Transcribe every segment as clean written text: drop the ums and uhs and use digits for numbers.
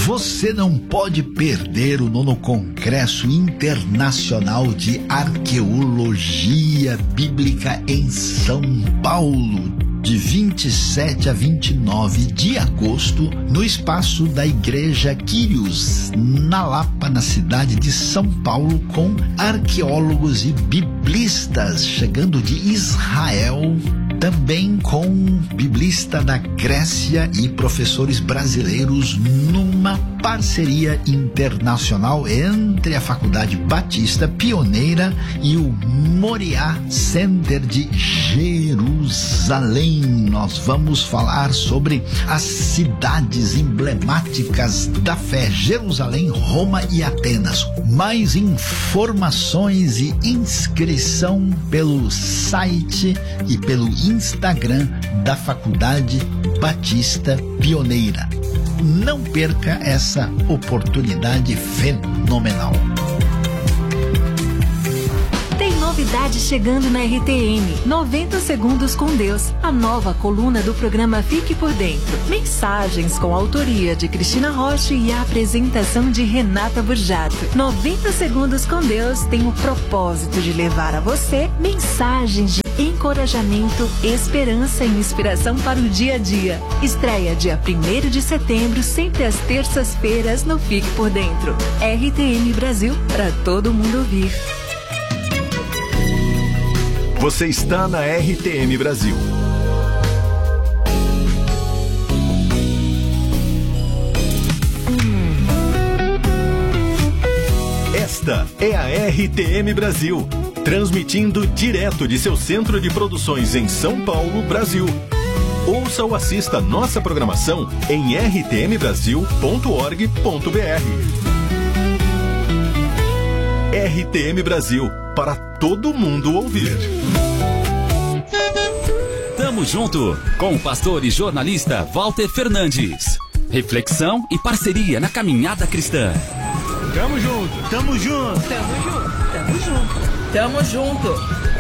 Você não pode perder o 9º Congresso Internacional de Arqueologia Bíblica em São Paulo, de 27 a 29 de agosto, no espaço da Igreja Quírios, na Lapa, na cidade de São Paulo, com arqueólogos e biblistas chegando de Israel, também com biblista da Grécia e professores brasileiros, numa parceria internacional entre a Faculdade Batista Pioneira e o Moriá Center de Jerusalém. Nós vamos falar sobre as cidades emblemáticas da fé: Jerusalém, Roma e Atenas. Mais informações e inscrição pelo site e pelo Instagram da Faculdade Batista Pioneira. Não perca essa oportunidade fenomenal. Tem novidade chegando na RTM. 90 Segundos com Deus, a nova coluna do programa Fique por Dentro. Mensagens com a autoria de Cristina Rocha e a apresentação de Renata Burjato. 90 Segundos com Deus tem o propósito de levar a você mensagens de encorajamento, esperança e inspiração para o dia a dia. Estreia dia 1º de setembro, sempre às terças-feiras no Fique por Dentro. RTM Brasil, para todo mundo ouvir. Você está na RTM Brasil. Esta é a RTM Brasil, transmitindo direto de seu centro de produções em São Paulo, Brasil. Ouça ou assista nossa programação em rtmbrasil.org.br. RTM Brasil, para todo mundo ouvir. Tamo junto com o pastor e jornalista Walter Fernandes. Reflexão e parceria na caminhada cristã. Tamo junto, tamo junto, tamo junto, tamo junto, tamo junto.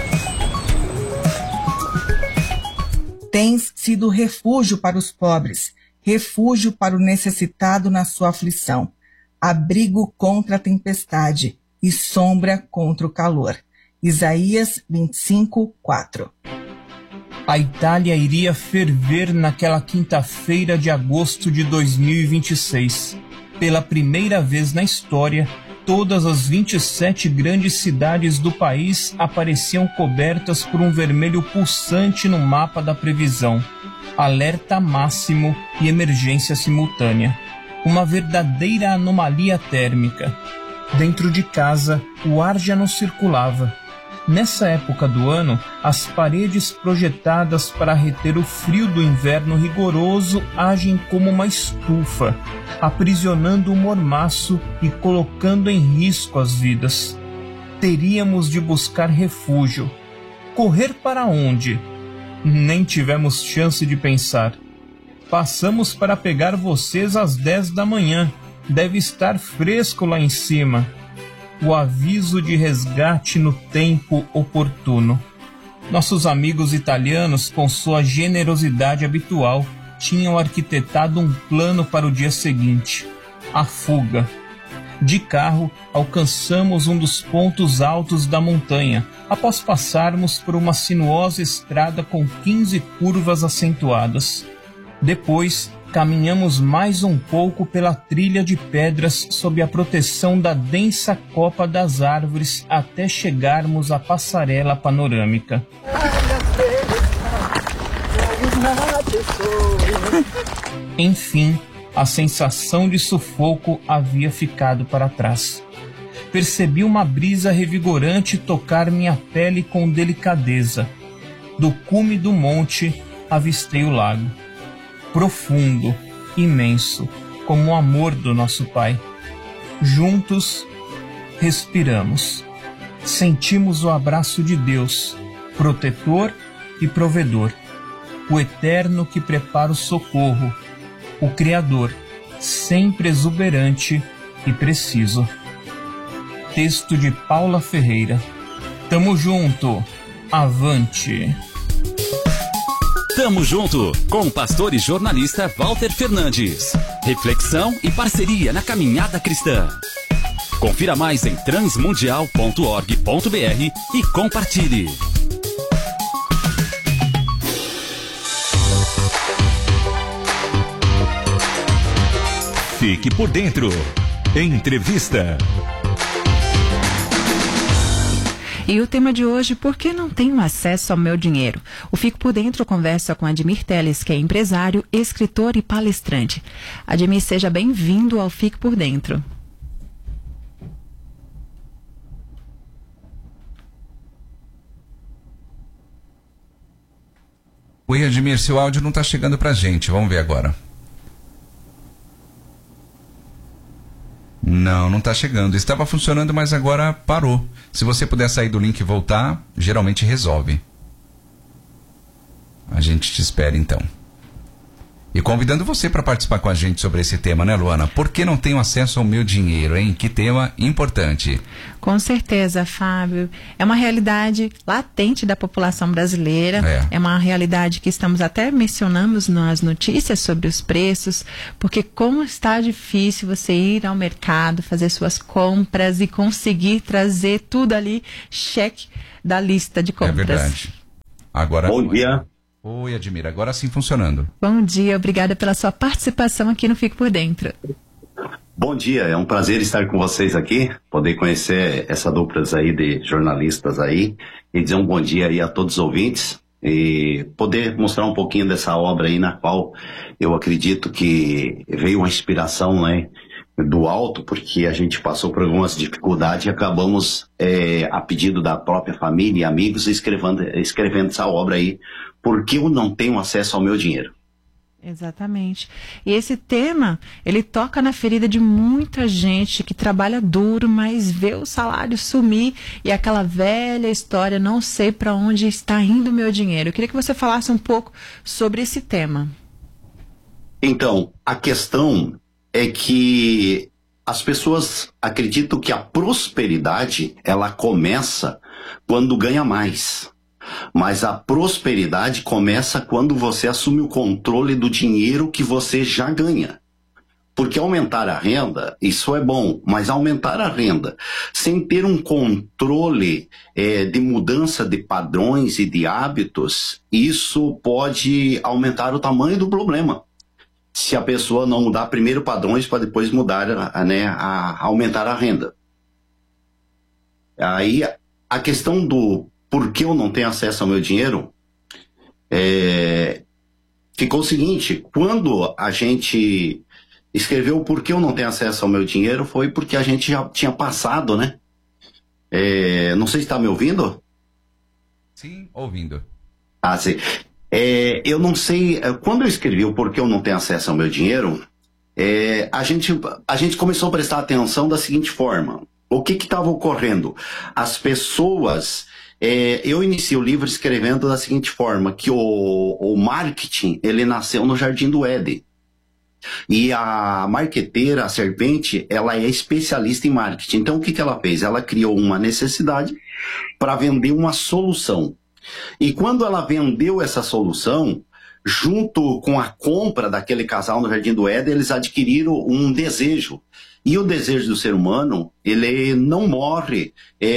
Tens sido refúgio para os pobres, refúgio para o necessitado na sua aflição, abrigo contra a tempestade e sombra contra o calor. Isaías 25:4. A Itália iria ferver naquela quinta-feira de agosto de 2026. Pela primeira vez na história, todas as 27 grandes cidades do país apareciam cobertas por um vermelho pulsante no mapa da previsão. Alerta máximo e emergência simultânea. Uma verdadeira anomalia térmica. Dentro de casa, o ar já não circulava. Nessa época do ano, as paredes projetadas para reter o frio do inverno rigoroso agem como uma estufa, aprisionando o mormaço e colocando em risco as vidas. Teríamos de buscar refúgio. Correr para onde? Nem tivemos chance de pensar. Passamos para pegar vocês às 10 da manhã. Deve estar fresco lá em cima. O aviso de resgate no tempo oportuno. Nossos amigos italianos, com sua generosidade habitual, tinham arquitetado um plano para o dia seguinte: a fuga. De carro, alcançamos um dos pontos altos da montanha, após passarmos por uma sinuosa estrada com 15 curvas acentuadas. Depois, caminhamos mais um pouco pela trilha de pedras sob a proteção da densa copa das árvores até chegarmos à passarela panorâmica. Enfim, a sensação de sufoco havia ficado para trás. Percebi uma brisa revigorante tocar minha pele com delicadeza. Do cume do monte, avistei o lago. Profundo, imenso, como o amor do nosso Pai. Juntos, respiramos. Sentimos o abraço de Deus, protetor e provedor. O Eterno que prepara o socorro. O Criador, sempre exuberante e preciso. Texto de Paula Ferreira. Tamo junto. Avante. Tamo junto com o pastor e jornalista Walter Fernandes. Reflexão e parceria na caminhada cristã. Confira mais em transmundial.org.br e compartilhe. Fique por dentro. Entrevista. E o tema de hoje, por que não tenho acesso ao meu dinheiro? O Fico por Dentro conversa com Admir Teles, que é empresário, escritor e palestrante. Admir, seja bem-vindo ao Fico por Dentro. Oi, Admir, seu áudio não está chegando pra gente. Vamos ver agora. Não está chegando. Estava funcionando, mas agora parou. Se você puder sair do link e voltar, geralmente resolve. A gente te espera, então. E convidando você para participar com a gente sobre esse tema, né, Luana? Por que não tenho acesso ao meu dinheiro, hein? Que tema importante. Com certeza, Fábio. É uma realidade latente da população brasileira. É uma realidade que mencionamos nas notícias sobre os preços, porque como está difícil você ir ao mercado, fazer suas compras e conseguir trazer tudo ali, cheque da lista de compras. É verdade. Agora, bom dia. Oi, Admir, agora sim funcionando. Bom dia, obrigada pela sua participação aqui no Fico por Dentro. Bom dia, é um prazer estar com vocês aqui, poder conhecer essa dupla aí de jornalistas aí e dizer um bom dia aí a todos os ouvintes e poder mostrar um pouquinho dessa obra aí na qual eu acredito que veio uma inspiração, né, do alto, porque a gente passou por algumas dificuldades e acabamos, a pedido da própria família e amigos, escrevendo essa obra aí, porque eu não tenho acesso ao meu dinheiro. Exatamente. E esse tema, ele toca na ferida de muita gente que trabalha duro, mas vê o salário sumir e aquela velha história, não sei para onde está indo o meu dinheiro. Eu queria que você falasse um pouco sobre esse tema. Então, a questão é que as pessoas acreditam que a prosperidade, ela começa quando ganha mais. Mas a prosperidade começa quando você assume o controle do dinheiro que você já ganha. Porque aumentar a renda, isso é bom, mas aumentar a renda sem ter um controle de mudança de padrões e de hábitos, isso pode aumentar o tamanho do problema. Se a pessoa não mudar primeiro padrões para depois mudar, a aumentar a renda. Aí a questão do por que eu não tenho acesso ao meu dinheiro, ficou o seguinte: quando a gente escreveu por que eu não tenho acesso ao meu dinheiro, foi porque a gente já tinha passado, né? Não sei se está me ouvindo? Sim, ouvindo. Ah, sim. Eu não sei, quando eu escrevi o porquê eu não tenho acesso ao meu dinheiro, a gente começou a prestar atenção da seguinte forma: o que estava ocorrendo? As pessoas, eu iniciei o livro escrevendo da seguinte forma, que o marketing, ele nasceu no Jardim do Éden. E a marqueteira, a serpente, ela é especialista em marketing. Então o que ela fez? Ela criou uma necessidade para vender uma solução. E quando ela vendeu essa solução, junto com a compra daquele casal no Jardim do Éden, eles adquiriram um desejo. E o desejo do ser humano, ele não morre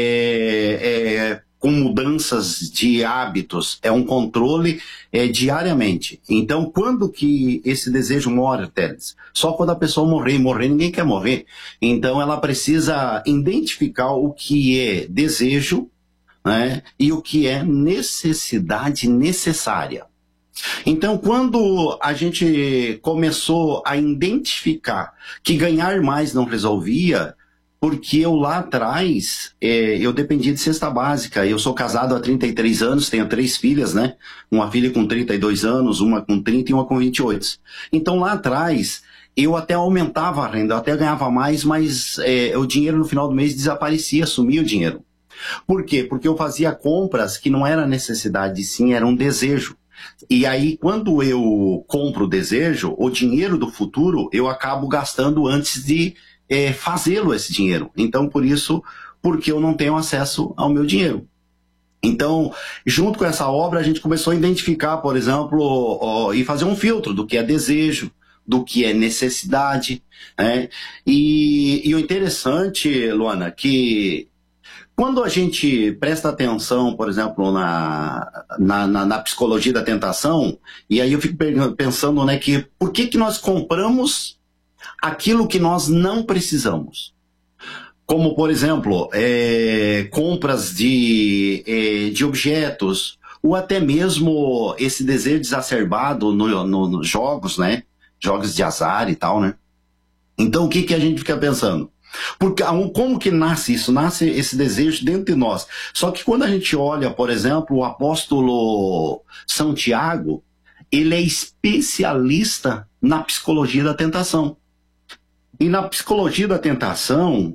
com mudanças de hábitos, é um controle diariamente. Então, quando que esse desejo morre, Teles? Só quando a pessoa morrer. Morrer, ninguém quer morrer. Então, ela precisa identificar o que é desejo, né, e o que é necessidade necessária. Então, quando a gente começou a identificar que ganhar mais não resolvia, porque eu lá atrás, eu dependia de cesta básica. Eu sou casado há 33 anos, tenho 3 filhas, né? Uma filha com 32 anos, uma com 30 e uma com 28. Então lá atrás, eu até aumentava a renda, eu até ganhava mais, mas o dinheiro no final do mês desaparecia, sumia o dinheiro. Por quê? Porque eu fazia compras que não era necessidade, sim, era um desejo. E aí, quando eu compro o desejo, o dinheiro do futuro, eu acabo gastando antes de fazê-lo, esse dinheiro. Então, por isso, porque eu não tenho acesso ao meu dinheiro. Então, junto com essa obra, a gente começou a identificar, por exemplo, e fazer um filtro do que é desejo, do que é necessidade, né? E o interessante, Luana, que quando a gente presta atenção, por exemplo, na psicologia da tentação, e aí eu fico pensando, né, que por que nós compramos aquilo que nós não precisamos? Como, por exemplo, compras de objetos, ou até mesmo esse desejo exacerbado nos jogos, né? Jogos de azar e tal, né? Então, o que a gente fica pensando? Porque, como que nasce isso? Nasce esse desejo dentro de nós. Só que quando a gente olha, por exemplo, o apóstolo São Tiago, ele é especialista na psicologia da tentação. E na psicologia da tentação,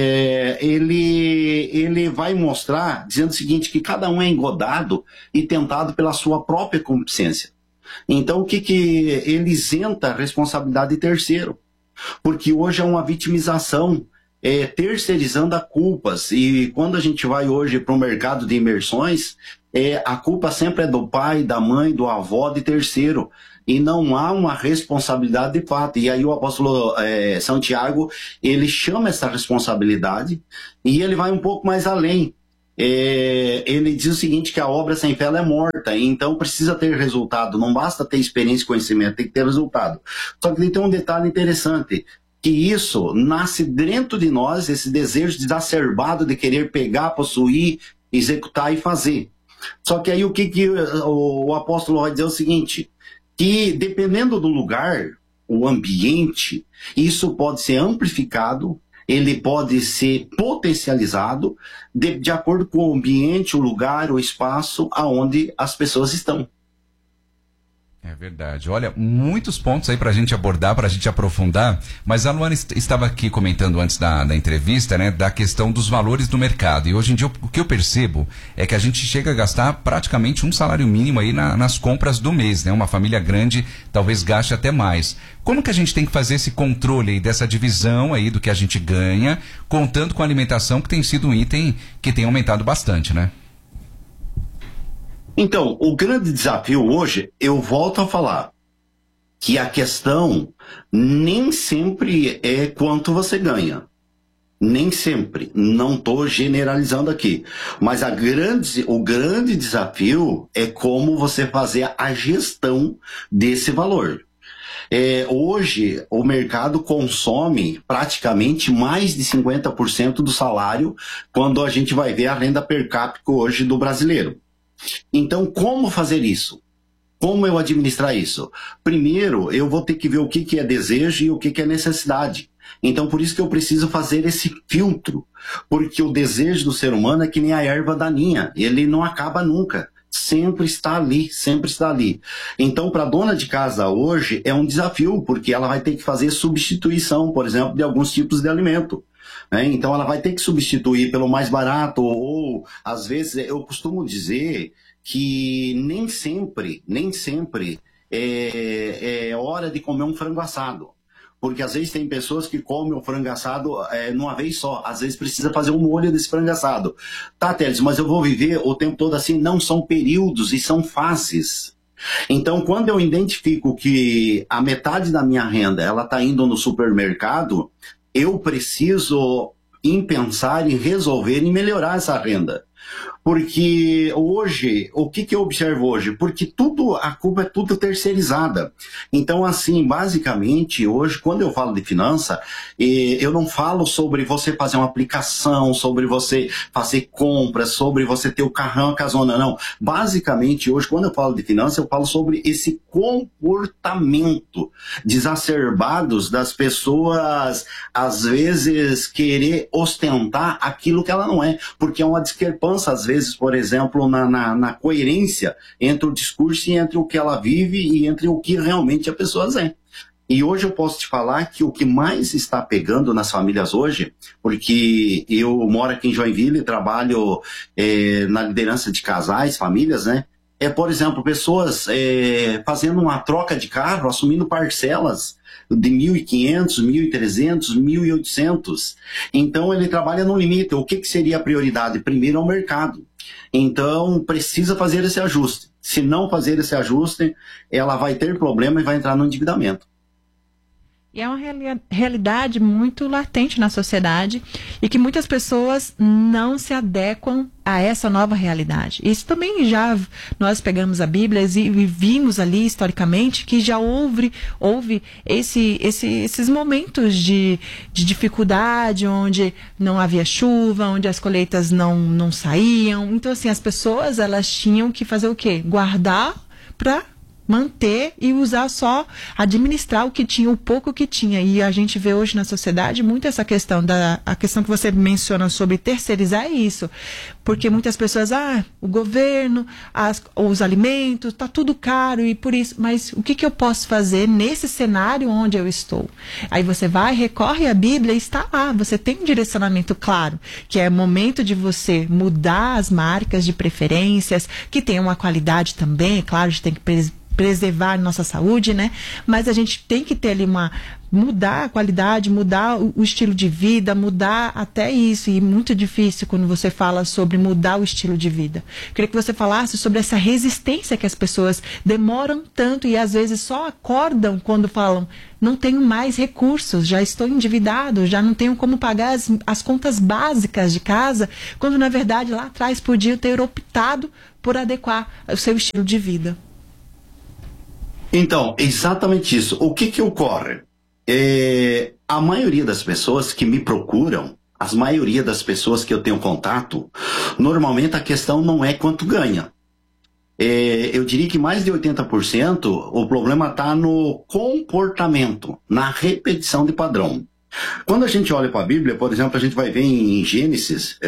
ele vai mostrar, dizendo o seguinte, que cada um é engodado e tentado pela sua própria concupiscência. Então, o que ele isenta a responsabilidade de terceiro? Porque hoje é uma vitimização, terceirizando a culpas. E quando a gente vai hoje para o mercado de imersões, a culpa sempre é do pai, da mãe, do avó, de terceiro. E não há uma responsabilidade de fato. E aí o apóstolo São Tiago, ele chama essa responsabilidade e ele vai um pouco mais além. Ele diz o seguinte, que a obra sem fé ela é morta, então precisa ter resultado, não basta ter experiência e conhecimento, tem que ter resultado. Só que tem um detalhe interessante, que isso nasce dentro de nós, esse desejo exacerbado de querer pegar, possuir, executar e fazer. Só que aí o que o apóstolo vai dizer é o seguinte, que dependendo do lugar, o ambiente, isso pode ser amplificado, ele pode ser potencializado de acordo com o ambiente, o lugar, o espaço aonde as pessoas estão. É verdade. Olha, muitos pontos aí pra gente abordar, pra gente aprofundar, mas a Luana estava aqui comentando antes da entrevista, né, da questão dos valores do mercado. E hoje em dia o que eu percebo é que a gente chega a gastar praticamente um salário mínimo aí nas compras do mês, né? Uma família grande talvez gaste até mais. Como que a gente tem que fazer esse controle aí dessa divisão aí do que a gente ganha, contando com a alimentação, que tem sido um item que tem aumentado bastante, né? Então, o grande desafio hoje, eu volto a falar, que a questão nem sempre é quanto você ganha. Nem sempre. Não estou generalizando aqui. Mas o grande desafio é como você fazer a gestão desse valor. Hoje, o mercado consome praticamente mais de 50% do salário quando a gente vai ver a renda per capita hoje do brasileiro. Então, como fazer isso? Como eu administrar isso? Primeiro, eu vou ter que ver o que é desejo e o que é necessidade. Então, por isso que eu preciso fazer esse filtro. Porque o desejo do ser humano é que nem a erva daninha. Ele não acaba nunca. Sempre está ali, sempre está ali. Então, para a dona de casa hoje, é um desafio, porque ela vai ter que fazer substituição, por exemplo, de alguns tipos de alimento. Então ela vai ter que substituir pelo mais barato, ou às vezes eu costumo dizer que nem sempre é hora de comer um frango assado. Porque às vezes tem pessoas que comem o frango assado numa vez só, às vezes precisa fazer um molho desse frango assado. Tá, Teles, mas eu vou viver o tempo todo assim? Não, são períodos e são fases. Então, quando eu identifico que a metade da minha renda ela está indo no supermercado, eu preciso pensar em resolver e melhorar essa renda. Porque hoje, o que eu observo hoje? Porque a culpa é tudo terceirizada. Então, assim, basicamente, hoje, quando eu falo de finança, eu não falo sobre você fazer uma aplicação, sobre você fazer compras, sobre você ter o carrão, a casona, não. Basicamente, hoje, quando eu falo de finança, eu falo sobre esse comportamento exacerbados das pessoas, às vezes, querer ostentar aquilo que ela não é. Porque é uma discrepância, às vezes, por exemplo, na coerência entre o discurso e entre o que ela vive e entre o que realmente a pessoa é. E hoje eu posso te falar que o que mais está pegando nas famílias hoje, porque eu moro aqui em Joinville e trabalho na liderança de casais, famílias, né? por exemplo, pessoas fazendo uma troca de carro, assumindo parcelas de 1.500, 1.300, 1.800. Então, ele trabalha no limite. O que seria a prioridade? Primeiro é o mercado. Então, precisa fazer esse ajuste. Se não fazer esse ajuste, ela vai ter problema e vai entrar no endividamento. E é uma realidade muito latente na sociedade e que muitas pessoas não se adequam a essa nova realidade. Isso também nós pegamos a Bíblia e vimos ali historicamente que já houve esses momentos de dificuldade, onde não havia chuva, onde as colheitas não saíam. Então, assim, as pessoas, elas tinham que fazer o quê? Guardar para manter e usar só, administrar o que tinha, o pouco que tinha. E a gente vê hoje na sociedade muito essa questão, a questão que você menciona sobre terceirizar isso. Porque muitas pessoas, o governo, os alimentos, está tudo caro e por isso, mas o que eu posso fazer nesse cenário onde eu estou? Aí você recorre à Bíblia e está lá, você tem um direcionamento claro, que é momento de você mudar as marcas de preferências, que tem uma qualidade também, é claro, a gente tem que preservar nossa saúde, né? Mas a gente tem que ter ali mudar a qualidade, mudar o estilo de vida, mudar até isso. E muito difícil quando você fala sobre mudar o estilo de vida. Queria que você falasse sobre essa resistência que as pessoas demoram tanto e às vezes só acordam quando falam: não tenho mais recursos, já estou endividado, já não tenho como pagar as contas básicas de casa, quando na verdade lá atrás podiam ter optado por adequar o seu estilo de vida. Então, exatamente isso. O que ocorre? A maioria das pessoas que me procuram, a maioria das pessoas que eu tenho contato, normalmente a questão não é quanto ganha. Eu diria que mais de 80% o problema está no comportamento, na repetição de padrão. Quando a gente olha para a Bíblia, por exemplo, a gente vai ver em Gênesis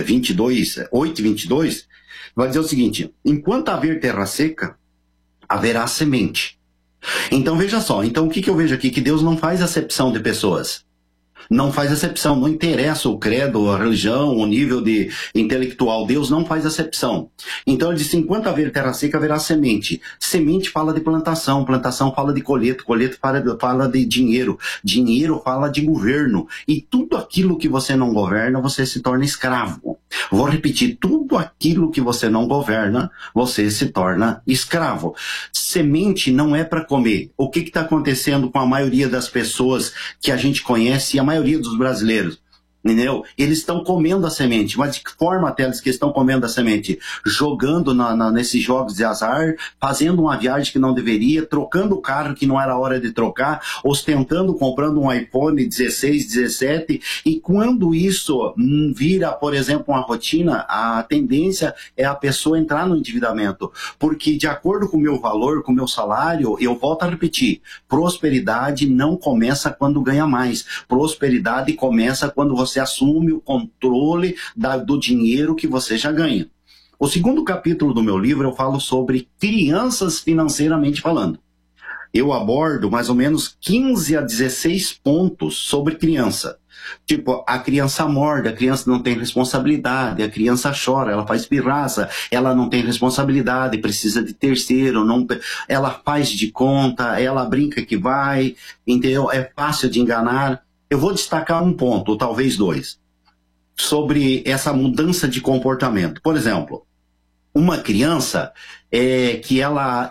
8:22, vai dizer o seguinte: enquanto haver terra seca, haverá semente. Então veja só, então o que eu vejo aqui? Que Deus não faz acepção de pessoas. Não faz acepção, não interessa o credo, a religião, o nível de intelectual. Deus não faz acepção. Então ele diz: enquanto haver terra seca, haverá semente. Semente fala de plantação, plantação fala de colheita, colheita fala de dinheiro, dinheiro fala de governo. E tudo aquilo que você não governa, você se torna escravo. Vou repetir, tudo aquilo que você não governa, você se torna escravo. Semente não é para comer. O que está acontecendo com a maioria das pessoas que a gente conhece e a maioria dos brasileiros? Entendeu? Eles estão comendo a semente. Mas de que forma até eles que estão comendo a semente? Jogando nesses jogos de azar, fazendo uma viagem que não deveria, trocando o carro que não era hora de trocar, ostentando, comprando um iPhone 16, 17. E quando isso vira, por exemplo, uma rotina, a tendência é a pessoa entrar no endividamento. Porque de acordo com o meu valor, com o meu salário, eu volto a repetir, prosperidade não começa quando ganha mais. Prosperidade começa quando você assume o controle do dinheiro que você já ganha. O segundo capítulo do meu livro eu falo sobre crianças financeiramente falando. Eu abordo mais ou menos 15 a 16 pontos sobre criança. Tipo, a criança morde, a criança não tem responsabilidade, a criança chora, ela faz pirraça, ela não tem responsabilidade, precisa de terceiro, ela faz de conta, ela brinca que vai, entendeu? É fácil de enganar. Eu vou destacar um ponto, ou talvez dois, sobre essa mudança de comportamento. Por exemplo, uma criança que ela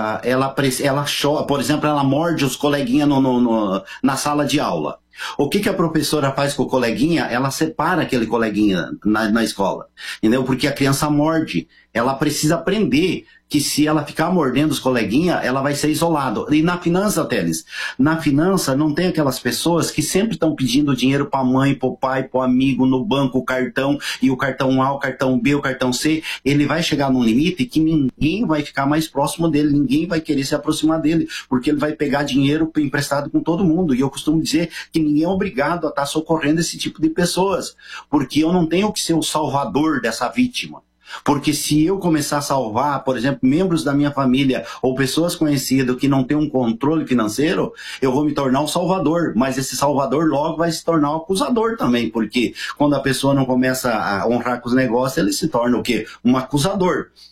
chora, por exemplo, ela morde os coleguinhas na sala de aula. O que a professora faz com o coleguinha? Ela separa aquele coleguinha na escola, entendeu? Porque a criança morde. Ela precisa aprender que se ela ficar mordendo os coleguinhas, ela vai ser isolada. E na finança, Teles, na finança não tem aquelas pessoas que sempre estão pedindo dinheiro para a mãe, para o pai, para o amigo, no banco, o cartão, e o cartão A, o cartão B, o cartão C. Ele vai chegar num limite que ninguém vai ficar mais próximo dele, ninguém vai querer se aproximar dele, porque ele vai pegar dinheiro emprestado com todo mundo. E eu costumo dizer que ninguém é obrigado a estar socorrendo esse tipo de pessoas, porque eu não tenho que ser o salvador dessa vítima. Porque se eu começar a salvar, por exemplo, membros da minha família ou pessoas conhecidas que não têm um controle financeiro, eu vou me tornar o salvador. Mas esse salvador logo vai se tornar o acusador também, porque quando a pessoa não começa a honrar com os negócios, ele se torna o quê? Um acusador.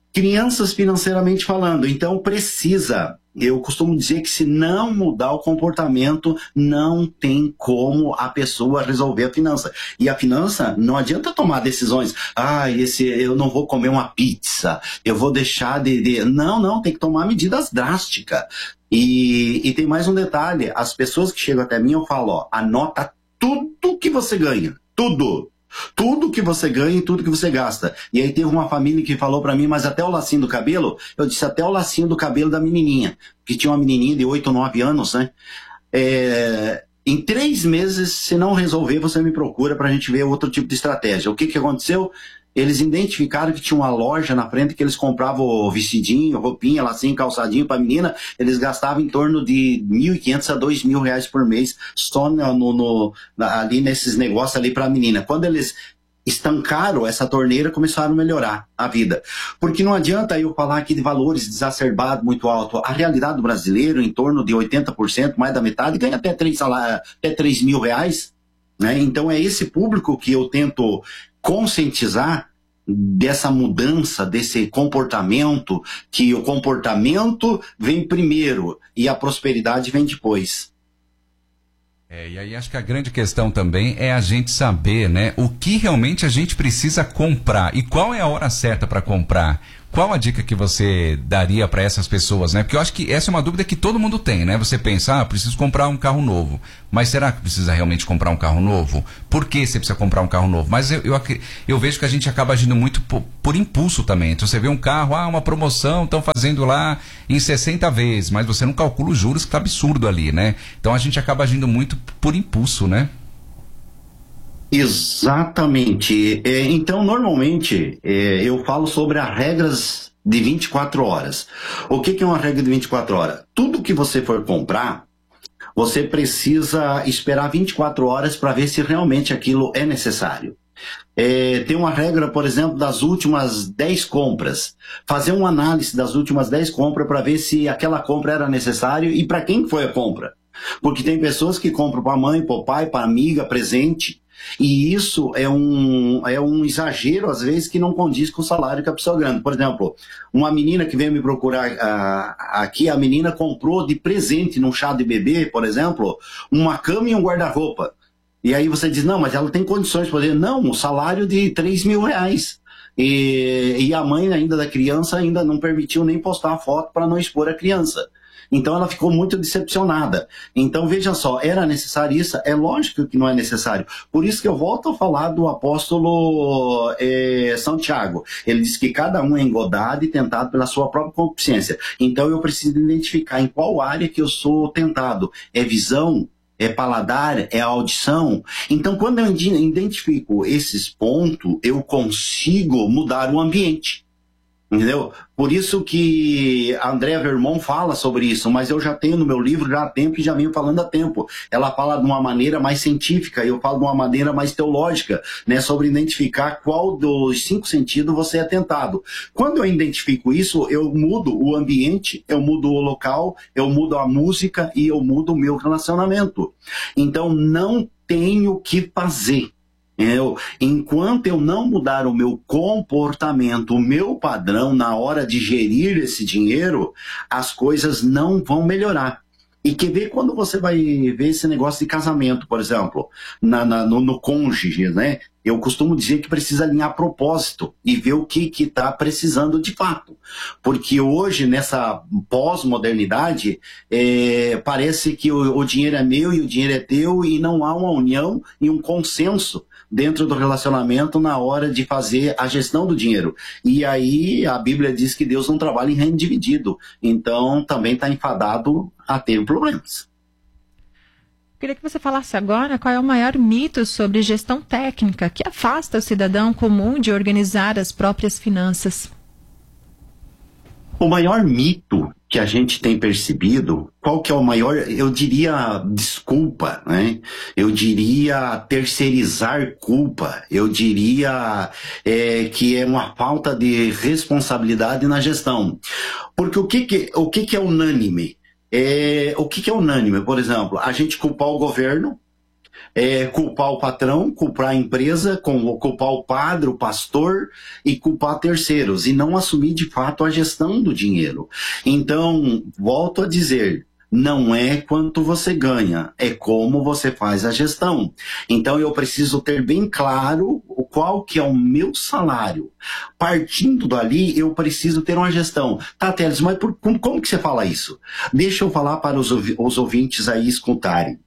crianças financeiramente falando. Então precisa, eu costumo dizer que se não mudar o comportamento, não tem como a pessoa resolver a finança. E a finança, não adianta tomar decisões, eu não vou comer uma pizza, eu vou deixar de... Não, tem que tomar medidas drásticas. E tem mais um detalhe, as pessoas que chegam até mim, eu falo, anota tudo que você ganha, tudo que você ganha e tudo que você gasta. E aí teve uma família que falou pra mim, mas até o lacinho do cabelo? Eu disse, até o lacinho do cabelo da menininha, que tinha uma menininha de 8 ou 9 anos, né? Em 3 meses, se não resolver, você me procura pra gente ver outro tipo de estratégia. O que aconteceu? Eles identificaram que tinha uma loja na frente que eles compravam vestidinho, roupinha, lacinho, calçadinho pra menina. Eles gastavam em torno de R$1.500 a R$2.000 por mês só ali nesses negócios ali pra menina. Quando eles estancaram essa torneira, começaram a melhorar a vida. Porque não adianta eu falar aqui de valores exacerbados muito alto. A realidade do brasileiro, em torno de 80%, mais da metade, ganha até R$3.000. Né? Então é esse público que eu tento conscientizar dessa mudança, desse comportamento, que o comportamento vem primeiro e a prosperidade vem depois. E aí acho que a grande questão também é a gente saber, né, o que realmente a gente precisa comprar e qual é a hora certa para comprar. Qual a dica que você daria para essas pessoas, né? Porque eu acho que essa é uma dúvida que todo mundo tem, né? Você pensa, preciso comprar um carro novo. Mas será que precisa realmente comprar um carro novo? Por que você precisa comprar um carro novo? Mas eu vejo que a gente acaba agindo muito por impulso também. Então você vê um carro, uma promoção, estão fazendo lá em 60 vezes, mas você não calcula os juros, que tá absurdo ali, né? Então a gente acaba agindo muito por impulso, né? Exatamente. Então, normalmente, eu falo sobre as regras de 24 horas. O que é uma regra de 24 horas? Tudo que você for comprar, você precisa esperar 24 horas para ver se realmente aquilo é necessário. Tem uma regra, por exemplo, das últimas 10 compras. Fazer uma análise das últimas 10 compras para ver se aquela compra era necessária e para quem foi a compra. Porque tem pessoas que compram para a mãe, para o pai, para a amiga, presente. E isso é um exagero, às vezes, que não condiz com o salário que a pessoa ganha. Por exemplo, uma menina que veio me procurar aqui, a menina comprou de presente num chá de bebê, por exemplo, uma cama e um guarda-roupa. E aí você diz, não, mas ela tem condições de poder. Não, um salário de R$3.000. E a mãe ainda da criança ainda não permitiu nem postar a foto para não expor a criança. Então ela ficou muito decepcionada. Então veja só, era necessário isso? É lógico que não é necessário. Por isso que eu volto a falar do apóstolo Santiago. Ele diz que cada um é engodado e tentado pela sua própria consciência. Então eu preciso identificar em qual área que eu sou tentado. É visão? É paladar? É audição? Então quando eu identifico esses pontos, eu consigo mudar o ambiente. Entendeu? Por isso que a Andrea Vermont fala sobre isso, mas eu já tenho no meu livro já há tempo e já venho falando há tempo. Ela fala de uma maneira mais científica, eu falo de uma maneira mais teológica, né, sobre identificar qual dos 5 sentidos você é tentado. Quando eu identifico isso, eu mudo o ambiente, eu mudo o local, eu mudo a música e eu mudo o meu relacionamento. Então não tenho o que fazer. Enquanto eu não mudar o meu comportamento, o meu padrão na hora de gerir esse dinheiro, as coisas não vão melhorar. E quer ver quando você vai ver esse negócio de casamento, por exemplo, no cônjuge, né? Eu costumo dizer que precisa alinhar propósito e ver o que está precisando de fato. Porque hoje, nessa pós-modernidade, parece que o dinheiro é meu e o dinheiro é teu e não há uma união e um consenso dentro do relacionamento na hora de fazer a gestão do dinheiro. E aí a Bíblia diz que Deus não trabalha em reino dividido. Então também está enfadado a ter problemas. Queria que você falasse agora qual é o maior mito sobre gestão técnica que afasta o cidadão comum de organizar as próprias finanças. O maior mito que a gente tem percebido, qual que é o maior, eu diria desculpa, né? Eu diria terceirizar culpa, eu diria que é uma falta de responsabilidade na gestão. Porque o que é unânime? O que é unânime? Por exemplo, a gente culpar o governo, culpar o patrão, culpar a empresa, culpar o padre, o pastor e culpar terceiros, e não assumir de fato a gestão do dinheiro. Então, volto a dizer, não é quanto você ganha, é como você faz a gestão. Então eu preciso ter bem claro qual que é o meu salário. Partindo dali, eu preciso ter uma gestão. Tá, Teles, mas como que você fala isso? Deixa eu falar para os ouvintes aí escutarem.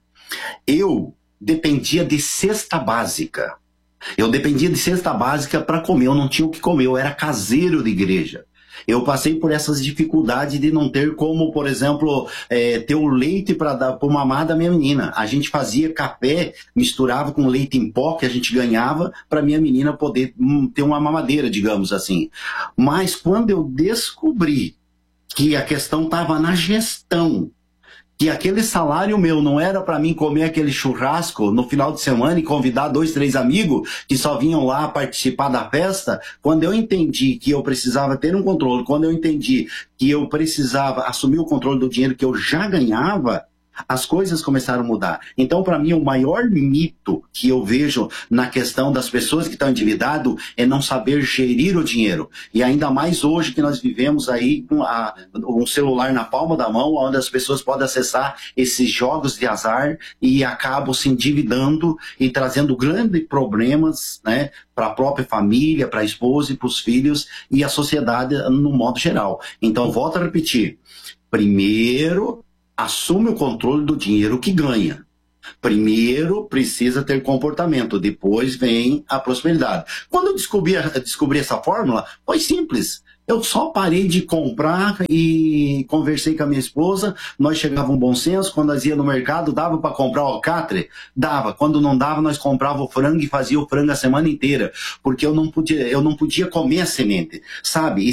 Eu dependia de cesta básica. Eu dependia de cesta básica para comer, eu não tinha o que comer, eu era caseiro de igreja. Eu passei por essas dificuldades de não ter como, por exemplo, ter o leite para mamar da minha menina. A gente fazia café, misturava com leite em pó que a gente ganhava para minha menina poder ter uma mamadeira, digamos assim. Mas quando eu descobri que a questão estava na gestão, que aquele salário meu não era para mim comer aquele churrasco no final de semana e convidar 2, 3 amigos que só vinham lá participar da festa, quando eu entendi que eu precisava ter um controle, quando eu entendi que eu precisava assumir o controle do dinheiro que eu já ganhava, as coisas começaram a mudar. Então, para mim, o maior mito que eu vejo na questão das pessoas que estão endividadas é não saber gerir o dinheiro. E ainda mais hoje que nós vivemos aí com um celular na palma da mão, onde as pessoas podem acessar esses jogos de azar e acabam se endividando e trazendo grandes problemas, né, para a própria família, para a esposa e para os filhos e a sociedade no modo geral. Então, volto a repetir. Primeiro, assume o controle do dinheiro que ganha. Primeiro precisa ter comportamento, depois vem a prosperidade. Quando eu descobri essa fórmula, foi simples. Eu só parei de comprar e conversei com a minha esposa, nós chegávamos a um bom senso, quando nós ia no mercado, dava para comprar o alcatre? Dava. Quando não dava, nós comprava o frango e fazia o frango a semana inteira, porque eu não podia comer a semente. Sabe,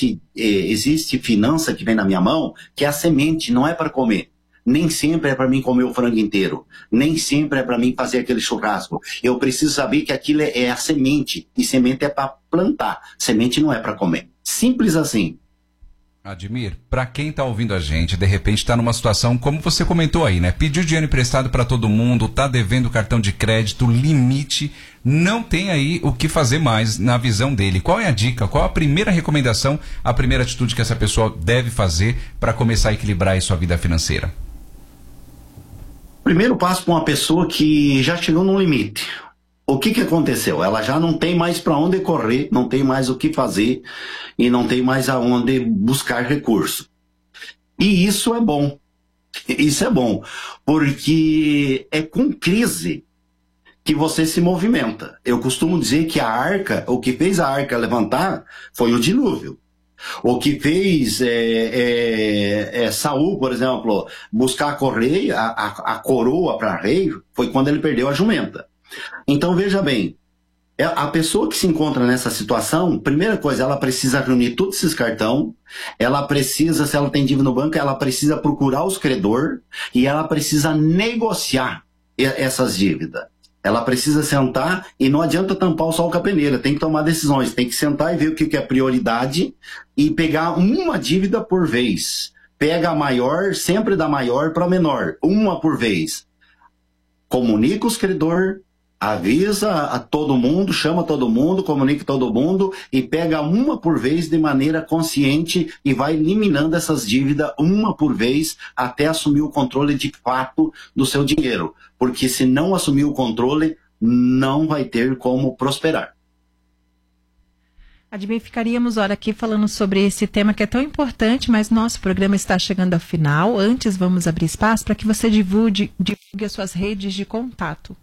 existe finança que vem na minha mão, que é a semente, não é para comer. Nem sempre é para mim comer o frango inteiro. Nem sempre é para mim fazer aquele churrasco. Eu preciso saber que aquilo é a semente. E semente é para plantar. Semente não é para comer. Simples assim. Admir, para quem está ouvindo a gente, de repente está numa situação, como você comentou aí, né? Pediu dinheiro emprestado para todo mundo, tá devendo cartão de crédito, limite, não tem aí o que fazer mais na visão dele. Qual é a dica? Qual a primeira recomendação, a primeira atitude que essa pessoa deve fazer para começar a equilibrar aí sua vida financeira? Primeiro passo para uma pessoa que já chegou no limite. O que aconteceu? Ela já não tem mais para onde correr, não tem mais o que fazer e não tem mais aonde buscar recurso. E isso é bom. Isso é bom, porque é com crise que você se movimenta. Eu costumo dizer que a arca, o que fez a arca levantar foi o dilúvio. O que fez Saul, por exemplo, buscar a coroa para rei foi quando ele perdeu a jumenta. Então veja bem, a pessoa que se encontra nessa situação, primeira coisa, ela precisa reunir todos esses cartões, ela precisa, se ela tem dívida no banco, ela precisa procurar os credores e ela precisa negociar essas dívidas. Ela precisa sentar e não adianta tampar o sol com a peneira, tem que tomar decisões, tem que sentar e ver o que é prioridade e pegar uma dívida por vez. Pega a maior, sempre da maior para menor, uma por vez. Comunica os credores, avisa a todo mundo, chama todo mundo, comunica todo mundo e pega uma por vez de maneira consciente e vai eliminando essas dívidas uma por vez até assumir o controle de fato do seu dinheiro. Porque se não assumir o controle, não vai ter como prosperar. Admir, ficaríamos hora aqui falando sobre esse tema que é tão importante, mas nosso programa está chegando ao final. Antes, vamos abrir espaço para que você divulgue as suas redes de contato.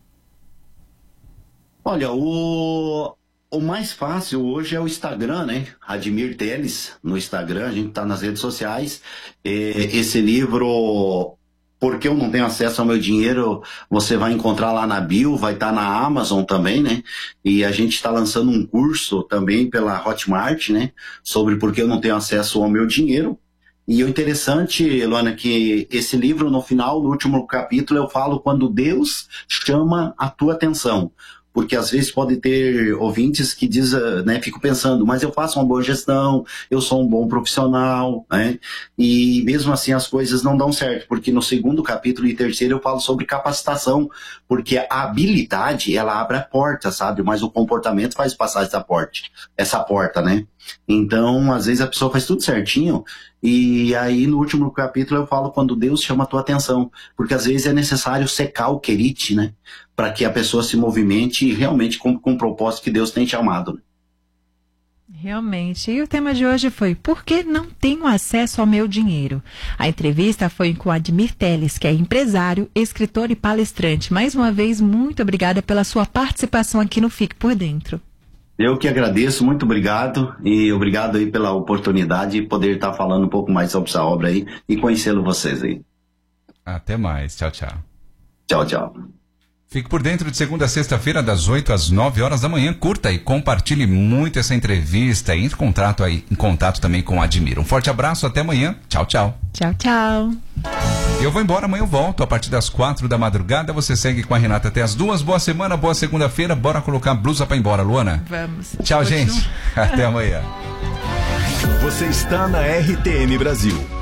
Olha, o mais fácil hoje é o Instagram, né? Admir Teles, no Instagram, a gente está nas redes sociais. Esse livro, Porque Eu Não Tenho Acesso ao Meu Dinheiro, você vai encontrar lá na bio, vai estar na Amazon também, né? E a gente está lançando um curso também pela Hotmart, né? Sobre Porque Eu Não Tenho Acesso ao Meu Dinheiro. E o interessante, Luana, que esse livro, no final, no último capítulo, eu falo quando Deus chama a tua atenção. porque às vezes pode ter ouvintes que dizem, né, fico pensando, mas eu faço uma boa gestão, eu sou um bom profissional, né, e mesmo assim as coisas não dão certo, porque no 2º capítulo e 3º eu falo sobre capacitação, porque a habilidade, ela abre a porta, sabe, mas o comportamento faz passar essa porta, né. Então, às vezes a pessoa faz tudo certinho, e aí no último capítulo eu falo quando Deus chama a tua atenção, porque às vezes é necessário secar o querite, né, para que a pessoa se movimente realmente com o propósito que Deus tem chamado. Realmente. E o tema de hoje foi: por que não tenho acesso ao meu dinheiro? A entrevista foi com Admir Teles, que é empresário, escritor e palestrante. Mais uma vez, muito obrigada pela sua participação aqui no Fique por Dentro. Eu que agradeço, muito obrigado, e obrigado aí pela oportunidade de poder estar falando um pouco mais sobre essa obra aí e conhecê-lo vocês aí. Até mais, tchau, tchau. Tchau, tchau. Fique por dentro de segunda a sexta-feira, das 8 às 9 horas da manhã. Curta e compartilhe muito essa entrevista e entre em contato também com o Admir. Um forte abraço, até amanhã. Tchau, tchau. Tchau, tchau. Eu vou embora, amanhã eu volto a partir das 4 da madrugada. Você segue com a Renata até as 2. Boa semana, boa segunda-feira. Bora colocar a blusa pra ir embora, Luana? Vamos. Tchau, gente. Até amanhã. Você está na RTM Brasil.